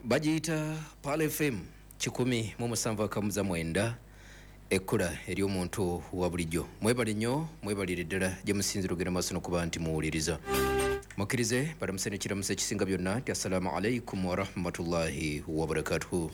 Bagiyita Pal FM 107.9 ekkula eri omuntu wa bulijjo. Mwebale nnyo, mwebalire ddala gye musinzira ogenda maaso n'okuba nti muwuliriza. Mukkirize balamusene kiramusa ekisinga byonna nti assalamu alaikum wa rahmatullahi wa barakatuhu.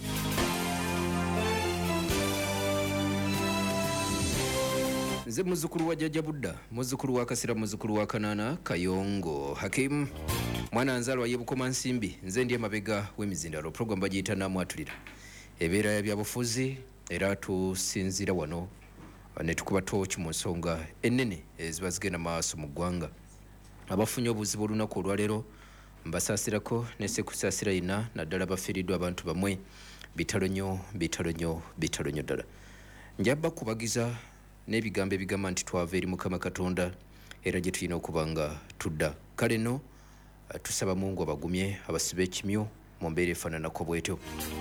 Nze muzzukulu wa Jjajja Budda, muzzukulu wa Kasira, muzzukulu wa Kanaana Kayongo Hakim, mwana nzalwa y'Ebukoma Nsimbi. Nze ndi emabega w'emizindalo. Program bagiyita Namwatulira, ebeera ya byabufuzi era tusinzira wano ne tukuba tooki mu nsonga ennene eziba zigenda maaso mu ggwanga. Abafunye obuzibu olunaku olwaleero mbasaasirako nesekusaasira yina naddala bafiiriddwa abantu bamwe bitalo nnyo ddala. Njaba kubagiza n'ebigambo ebigamba nti twava eri Mukama Katonda era gye tulina okuba nga tudda. Kale nno tusaba Mungu abagumye abasibe ekimyu mu mbeera efaananako bwetyo.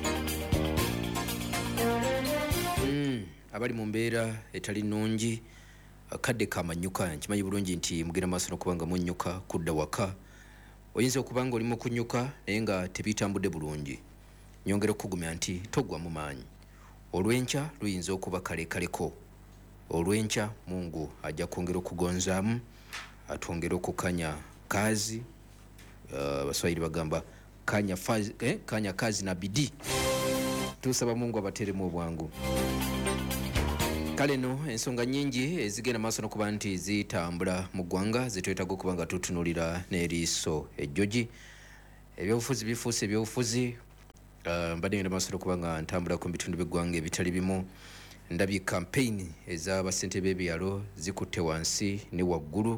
Abali mu mbeera etali nnungi kadde kamanyuka, nkimanyi bulungi nti mugenda maaso n'okuba nga munnyuka kudda waka. Oyinza okuba nga oli mu kunyuka naye nga tebitambudde bulungi. Nyongera okukugumya nti togwa mu maanyi. Olw'enkya luyinza okuba kalekaleko. Olw'enkya Mungu ajja kwongera okugonzaamu, atwongera okukanya kazi. Abaswahili bagamba kanya kazi na bidii. Tusaba Mungu abateremu obwangu. Kale no ensonga nnyingi ezigenda maaso n'okuba nti zitambula mu ggwanga zetwetaaga okuba nga tutunulira n'eriiso ejjogi. Ebyobufuzi bifuuse ebyobufuzi. Mbadde ngenda maaso n'okuba nga ntambula ku bitundu by'eggwanga ebitali bimu. Ndabye campaign ez'abasente b'ebyalo zikutte wansi ne waggulu.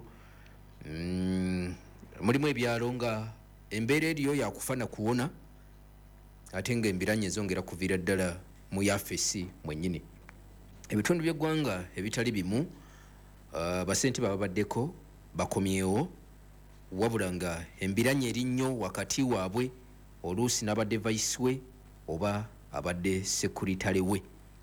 Mulimu ebyalo nga embeera eriyo yakufana kuwona ate nga embiranye zongera kuviira ddala mu yafesi mwennyini. Ebitundu by'eggwanga ebitali bimu basente babaddeko bakomyewo wabula nga embiranye eri nnyo wakati waabwe, oluusi n'abadde vice we oba abadde sekuritale we.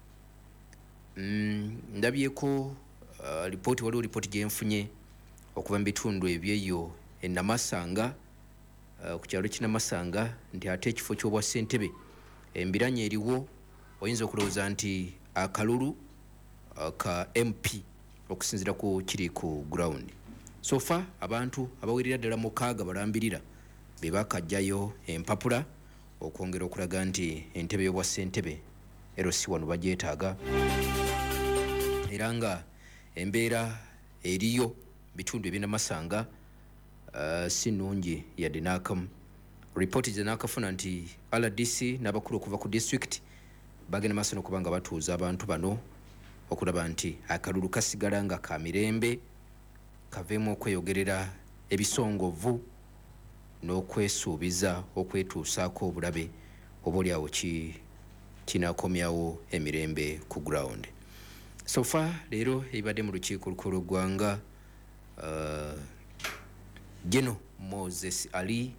Ndabyeko waliwo lipooti gyenfunye okuva mu bitundu ebyeyo e Namasanga, ku kyalo Kinamasanga, nti ate ekifo ky'obwa Ssentebe embiranye eriwo. Oyinza okulowooza nti akalulu ka MP okusinziira ku kiri ku ground. Sofa abantu abawerera ddala mukaaga balambirira be bakajjayo empapula okwongera okulaga nti entebe y'obwa Ssentebe erosi wano bagyetaaga. Era nga embeera eriyo bitundu eby'e Namasanga si nnungi yadde n'akamu. Ripooti ze naakafuna nti RDC n'abakulu okuva ku district bagenda maaso n'okuba nga batuuza abantu bano okulaba nti akalulu kasigala nga ka mirembe, kaveemu okweyogerera ebisongovu n'okwesuubiza okwetuusaako obulabe oboolyawo kinaakomyawo emirembe ku ground. Sofa leero ebadde mu lukiiko olukulu lw'eggwanga. Geno Moses Ali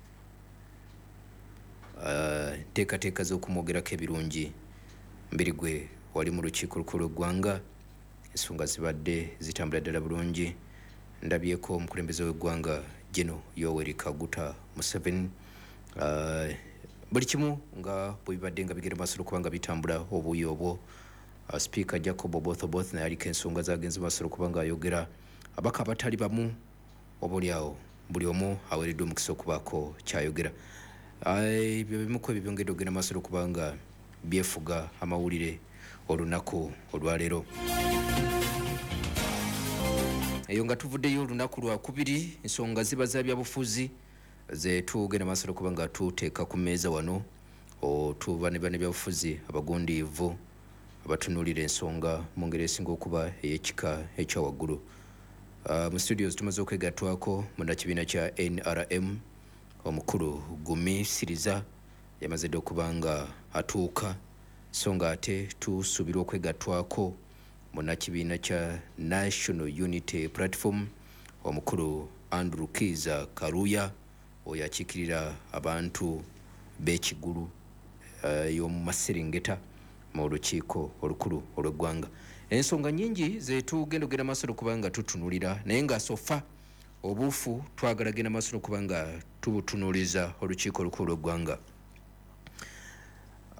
teekateeka z'okumwogerako ebirungi. Mbiri gwe wali mu lukiiko olukulu lw'eggwanga, ensonga zibadde zitambula ddala bulungi. Ndabyeko omukulembeze w'eggwanga Geno Yoweri Kaguta Museveni. Buli kimu nga bwe bibadde nga bigenda maaso n'okuba nga bitambula obuuyi obwo. Speaker Jacob Oboth naye aliko ensonga zagenze maaso n'okuba nga ayogera. Abaka abatali bamu oboolyawo buli omu aweereddwa omukisa okubaako kyayogera. Ebyo bimuku ebyo byongedde okugenda maaso n'okuba nga byefuga amawulire olunaku olwaleero. Eyo nga tuvuddeyo olunaku lwakubiri, ensonga ziba za byabufuzi ze tugenda maaso n'okuba nga tuteeka ku mmeeza wano. Tuba ne bane byabufuzi abagundiivu abatunulira ensonga mu ngeri esinga okuba ey'ekika ekyawaggulu. Mu studios tumaze okwegattwako munnakibiina kya NRM omukulu Gumi Siriza yamaze dde okuba nga atuuka, so nga ate tusuubirwa okwegattwako munnakibiina kya National Unity Platform omukulu Andrew Kiza Karuya, oyo akiikirira abantu b'ekigulu y'omu Maserengeta mu lukiiko olukulu olw'eggwanga. Ensonga nnyingi ze tugenda okugenda maaso n'okuba nga tutunulira, naye nga sofa obuufu twagala genda maaso n'okuba nga tubutunuuliza olukiiko olukulu lw'eggwanga.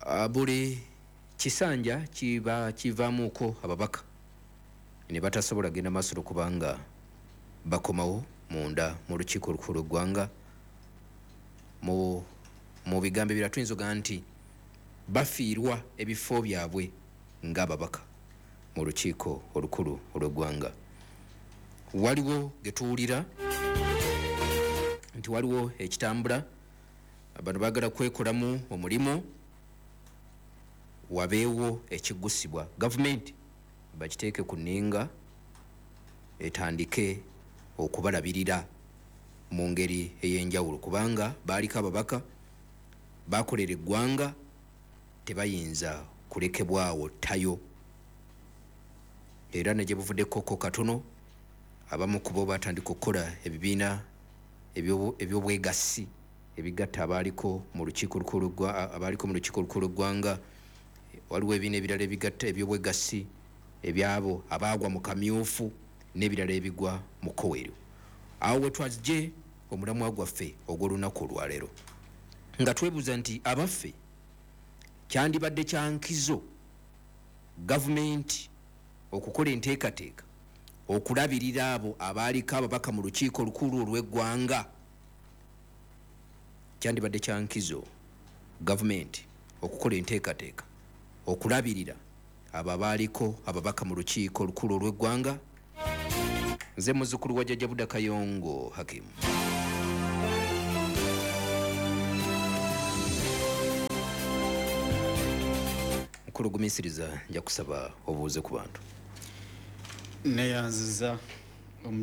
buli kisanja kivaamuuko ababaka ne batasobola genda maaso kubanga bakomawo munda mu lukiiko olukulu lw'eggwanga mu bigambo ebirala tuyinza okuga nti bafiirwa ebifo byabwe ng'ababaka mu lukiiko olukulu olw'eggwanga. Waliwo getuwulira nti waliwo ekitambula, abantu baagala kwekolamu omulimu, wabeewo ekiggusibwa. Gavumenti bakiteeke ku nninga etandike okubalabirira mu ngeri ey'enjawulo kubanga baaliko ababaka bakolera eggwanga, tebayinza kulekebwawo ttayo. Era ne gye buvuddeko katono, abamu ku bo batandika okukola ebibiina eby'obwegassi ebigatta abaaliko mu lukiiko olukulu lw'eggwanga. Waliwo ebibiina ebirala ebigatta eby'obwegassi ebyabo abaagwa mu kamyufu n'ebirala ebigwa mu kkoweero. Awo we twajje omulamwa gwaffe ogw'olunaku olwaleero nga twebuuza nti abaffe kyandibadde kya nkizo gavumenti okukola enteekateeka okulabirira abo abaaliko ababaka mu lukiiko olukulu olw'eggwanga. Kyandibadde kya nkizo gavumenti okukola enteekateeka okulabirira abo abaaliko ababaka mu lukiiko olukulu olw'eggwanga. Nze muzzukulu wa Jjajja Budda Kayongo Hakim. Mukulu gumiisiriza nja kusaba obuuze ku bantu. Neyanziza